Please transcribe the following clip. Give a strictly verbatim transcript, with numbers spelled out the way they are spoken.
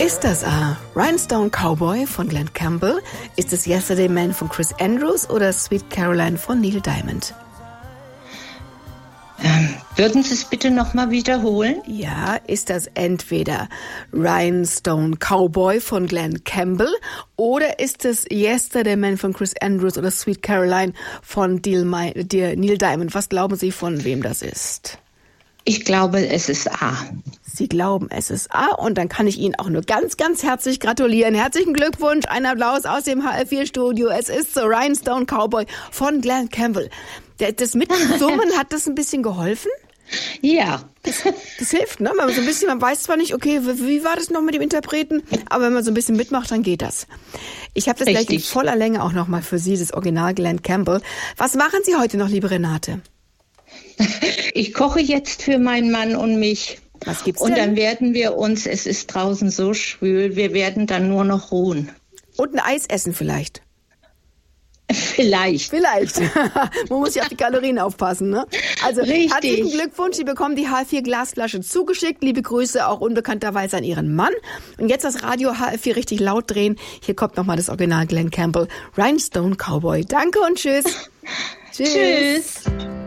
Ist das A, Rhinestone Cowboy von Glen Campbell? Ist es Yesterday Man von Chris Andrews oder Sweet Caroline von Neil Diamond? Ähm, würden Sie es bitte nochmal wiederholen? Ja, ist das entweder Rhinestone Cowboy von Glen Campbell oder ist es Yesterday Man von Chris Andrews oder Sweet Caroline von Neil Diamond? Was glauben Sie, von wem das ist? Ich glaube, es ist A. Sie glauben, es ist A, und dann kann ich Ihnen auch nur ganz, ganz herzlich gratulieren. Herzlichen Glückwunsch, ein Applaus aus dem H F vier Studio. Es ist so Rhinestone Cowboy von Glen Campbell. Das Mitsummen, hat das ein bisschen geholfen? Ja. Das, das hilft, ne? Man so ein bisschen, man weiß zwar nicht, okay, wie war das noch mit dem Interpreten, aber wenn man so ein bisschen mitmacht, dann geht das. Ich habe das Richtig. Gleich in voller Länge auch nochmal für Sie, das Original Glen Campbell. Was machen Sie heute noch, liebe Renate? Ich koche jetzt für meinen Mann und mich. Was gibt's denn? Und denn? dann werden wir uns, es ist draußen so schwül, wir werden dann nur noch ruhen. Und ein Eis essen vielleicht? Vielleicht. Vielleicht. Man muss ja auf die Kalorien aufpassen, ne? Also, Richtig. Herzlichen Glückwunsch, Sie bekommen die H F vier Glasflasche zugeschickt. Liebe Grüße auch unbekannterweise an Ihren Mann. Und jetzt das Radio H F vier richtig laut drehen. Hier kommt nochmal das Original Glen Campbell, Rhinestone Cowboy. Danke und tschüss. Tschüss. Tschüss.